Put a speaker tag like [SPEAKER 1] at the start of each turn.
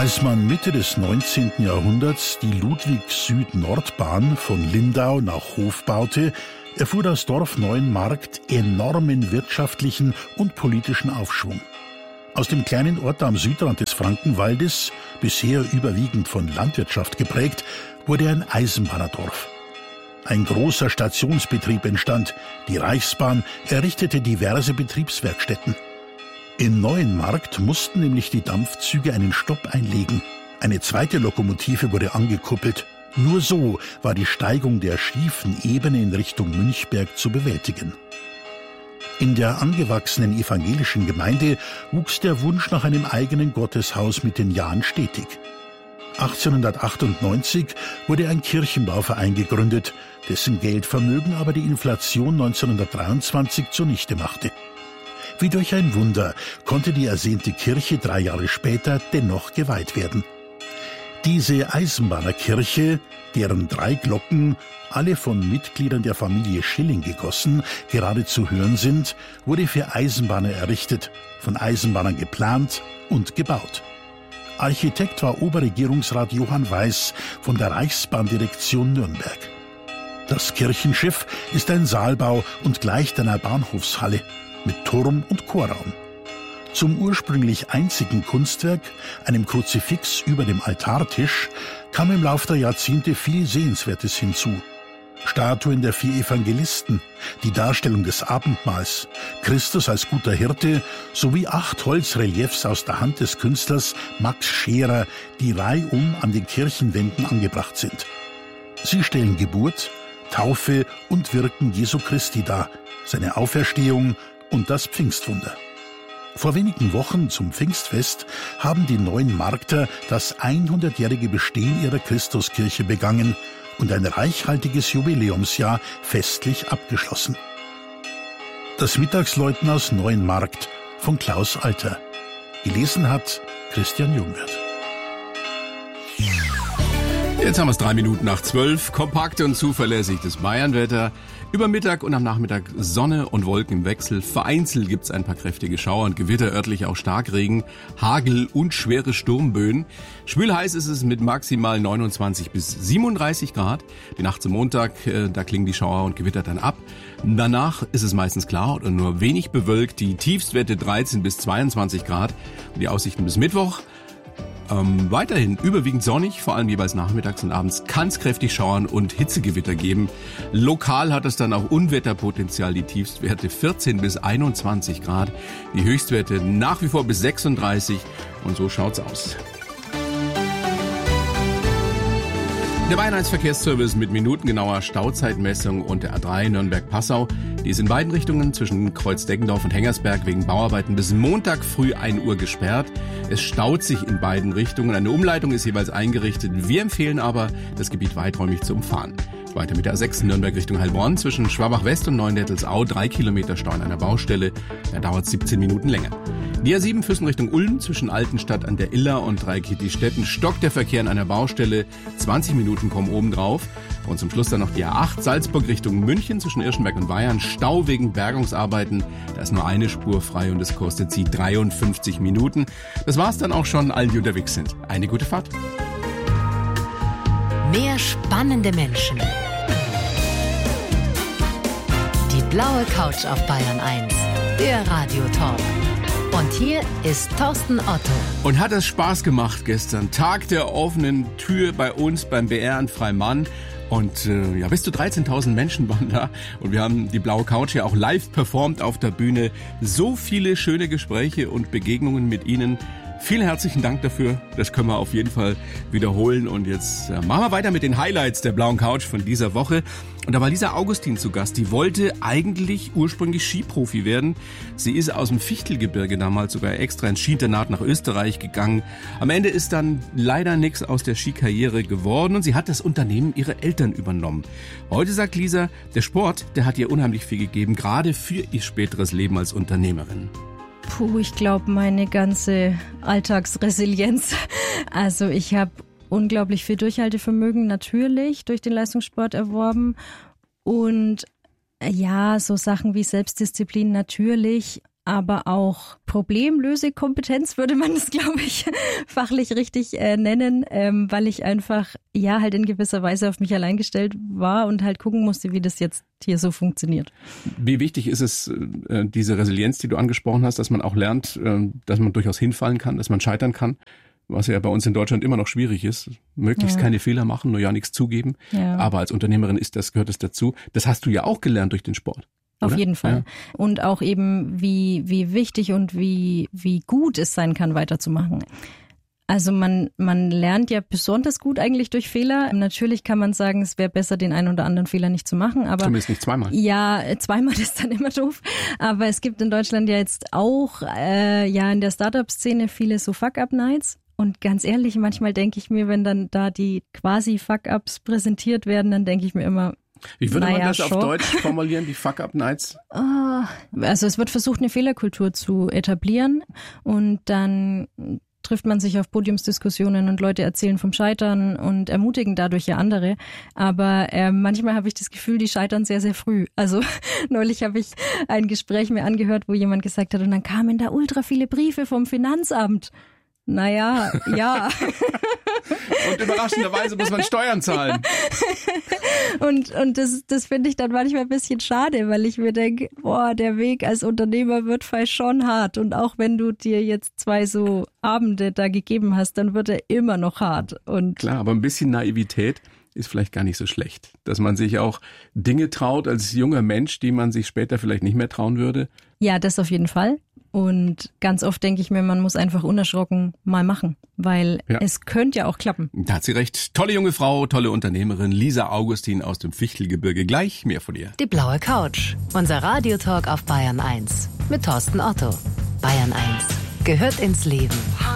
[SPEAKER 1] Als man Mitte des 19. Jahrhunderts die Ludwig-Süd-Nord-Bahn von Lindau nach Hof baute, erfuhr das Dorf Neuenmarkt enormen wirtschaftlichen und politischen Aufschwung. Aus dem kleinen Ort am Südrand des Frankenwaldes, bisher überwiegend von Landwirtschaft geprägt, wurde ein Eisenbahndorf. Ein großer Stationsbetrieb entstand. Die Reichsbahn errichtete diverse Betriebswerkstätten. In Neuenmarkt mussten nämlich die Dampfzüge einen Stopp einlegen. Eine zweite Lokomotive wurde angekuppelt. Nur so war die Steigung der schiefen Ebene in Richtung Münchberg zu bewältigen. In der angewachsenen evangelischen Gemeinde wuchs der Wunsch nach einem eigenen Gotteshaus mit den Jahren stetig. 1898 wurde ein Kirchenbauverein gegründet, dessen Geldvermögen aber die Inflation 1923 zunichte machte. Wie durch ein Wunder konnte die ersehnte Kirche 3 Jahre später dennoch geweiht werden. Diese Eisenbahnerkirche, deren 3 Glocken, alle von Mitgliedern der Familie Schilling gegossen, gerade zu hören sind, wurde für Eisenbahner errichtet, von Eisenbahnern geplant und gebaut. Architekt war Oberregierungsrat Johann Weiß von der Reichsbahndirektion Nürnberg. Das Kirchenschiff ist ein Saalbau und gleicht einer Bahnhofshalle mit Turm und Chorraum. Zum ursprünglich einzigen Kunstwerk, einem Kruzifix über dem Altartisch, kam im Lauf der Jahrzehnte viel Sehenswertes hinzu. Statuen der 4 Evangelisten, die Darstellung des Abendmahls, Christus als guter Hirte sowie 8 Holzreliefs aus der Hand des Künstlers Max Scherer, die reihum an den Kirchenwänden angebracht sind. Sie stellen Geburt, Taufe und Wirken Jesu Christi dar, seine Auferstehung und das Pfingstwunder. Vor wenigen Wochen zum Pfingstfest haben die Neuenmarkter das 100-jährige Bestehen ihrer Christuskirche begangen und ein reichhaltiges Jubiläumsjahr festlich abgeschlossen. Das Mittagsläuten aus Neuenmarkt von Klaus Alter. Gelesen hat Christian Jungwirth.
[SPEAKER 2] Jetzt haben wir es 3 Minuten nach 12. Kompakt und zuverlässig das Bayernwetter. Über Mittag und am Nachmittag Sonne und Wolken im Wechsel. Vereinzelt gibt es ein paar kräftige Schauer und Gewitter, örtlich auch Starkregen, Hagel und schwere Sturmböen. Schwülheiß ist es mit maximal 29 bis 37 Grad. Die Nacht zum Montag, da klingen die Schauer und Gewitter dann ab. Danach ist es meistens klar und nur wenig bewölkt. Die Tiefstwerte 13 bis 22 Grad. Und die Aussichten bis Mittwoch. Weiterhin überwiegend sonnig, vor allem jeweils nachmittags und abends kann es kräftig schauern und Hitzegewitter geben. Lokal hat es dann auch Unwetterpotenzial, die Tiefstwerte 14 bis 21 Grad, die Höchstwerte nach wie vor bis 36 und so schaut's aus. Der Bayern-1-Verkehrsservice mit minutengenauer Stauzeitmessung und der A3 Nürnberg-Passau. Die ist in beiden Richtungen zwischen Kreuz-Deggendorf und Hengersberg wegen Bauarbeiten bis Montag früh 1 Uhr gesperrt. Es staut sich in beiden Richtungen. Eine Umleitung ist jeweils eingerichtet. Wir empfehlen aber, das Gebiet weiträumig zu umfahren. Weiter mit der A6 Nürnberg Richtung Heilbronn zwischen Schwabach-West und Neuendettelsau 3 Kilometer Stau an einer Baustelle. Da dauert 17 Minuten länger. Die A7 Füssen Richtung Ulm zwischen Altenstadt an der Iller und Dreikirchen-Stetten stockt der Verkehr an einer Baustelle. 20 Minuten kommen oben drauf. Und zum Schluss dann noch die A8 Salzburg Richtung München zwischen Irschenberg und Weihern. Stau wegen Bergungsarbeiten. Da ist nur eine Spur frei und es kostet sie 53 Minuten. Das war's dann auch schon, allen, die unterwegs sind. Eine gute Fahrt.
[SPEAKER 3] Mehr spannende Menschen. Die blaue Couch auf Bayern 1. Der Radiotalk. Und hier ist Thorsten Otto.
[SPEAKER 2] Und hat es Spaß gemacht gestern. Tag der offenen Tür bei uns beim BR in Freimann. Und bis zu 13.000 Menschen waren da. Und wir haben die blaue Couch ja auch live performt auf der Bühne. So viele schöne Gespräche und Begegnungen mit Ihnen. Vielen herzlichen Dank dafür. Das können wir auf jeden Fall wiederholen. Und jetzt machen wir weiter mit den Highlights der blauen Couch von dieser Woche. Und da war Lisa Augustin zu Gast. Die wollte eigentlich ursprünglich Skiprofi werden. Sie ist aus dem Fichtelgebirge damals sogar extra ins Skiinternat nach Österreich gegangen. Am Ende ist dann leider nichts aus der Skikarriere geworden und sie hat das Unternehmen ihrer Eltern übernommen. Heute sagt Lisa, der Sport, der hat ihr unheimlich viel gegeben, gerade für ihr späteres Leben als Unternehmerin.
[SPEAKER 4] Ich glaube, meine ganze Alltagsresilienz. Also ich habe unglaublich viel Durchhaltevermögen natürlich durch den Leistungssport erworben und ja, so Sachen wie Selbstdisziplin natürlich, aber auch Problemlösekompetenz würde man das, glaube ich, fachlich richtig nennen, weil ich einfach halt in gewisser Weise auf mich allein gestellt war und halt gucken musste, wie das jetzt hier so funktioniert.
[SPEAKER 2] Wie wichtig ist es, diese Resilienz, die du angesprochen hast, dass man auch lernt, dass man durchaus hinfallen kann, dass man scheitern kann? Was ja bei uns in Deutschland immer noch schwierig ist. Möglichst keine Fehler machen, nur ja nichts zugeben. Ja. Aber als Unternehmerin gehört es dazu. Das hast du ja auch gelernt durch den Sport.
[SPEAKER 4] Auf
[SPEAKER 2] oder?
[SPEAKER 4] jeden Fall. Ja. Und auch eben, wie wichtig und wie gut es sein kann, weiterzumachen. Also man lernt ja besonders gut eigentlich durch Fehler. Natürlich kann man sagen, es wäre besser, den einen oder anderen Fehler nicht zu machen. Aber
[SPEAKER 2] zumindest nicht zweimal.
[SPEAKER 4] Ja, zweimal ist dann immer doof. Aber es gibt in Deutschland ja jetzt auch in der Startup-Szene viele so Fuck-Up-Nights. Und ganz ehrlich, manchmal denke ich mir, wenn dann da die quasi Fuck-Ups präsentiert werden, dann denke ich mir immer,
[SPEAKER 2] wie würde man das auf Deutsch formulieren, die Fuck-Up-Nights?
[SPEAKER 4] Also es wird versucht, eine Fehlerkultur zu etablieren und dann trifft man sich auf Podiumsdiskussionen und Leute erzählen vom Scheitern und ermutigen dadurch ja andere. Aber manchmal habe ich das Gefühl, die scheitern sehr, sehr früh. Also neulich habe ich ein Gespräch mir angehört, wo jemand gesagt hat, und dann kamen da ultra viele Briefe vom Finanzamt. Naja, ja.
[SPEAKER 2] Und überraschenderweise muss man Steuern zahlen.
[SPEAKER 4] Und das finde ich dann manchmal ein bisschen schade, weil ich mir denke, der Weg als Unternehmer wird vielleicht schon hart. Und auch wenn du dir jetzt 2 so Abende da gegeben hast, dann wird er immer noch hart. Und
[SPEAKER 2] klar, aber ein bisschen Naivität ist vielleicht gar nicht so schlecht. Dass man sich auch Dinge traut als junger Mensch, die man sich später vielleicht nicht mehr trauen würde.
[SPEAKER 4] Ja, das auf jeden Fall. Und ganz oft denke ich mir, man muss einfach unerschrocken mal machen, weil es könnte ja auch klappen.
[SPEAKER 2] Da hat sie recht. Tolle junge Frau, tolle Unternehmerin, Lisa Augustin aus dem Fichtelgebirge. Gleich mehr von ihr.
[SPEAKER 3] Die blaue Couch, unser Radiotalk auf Bayern 1 mit Thorsten Otto. Bayern 1 gehört ins Leben.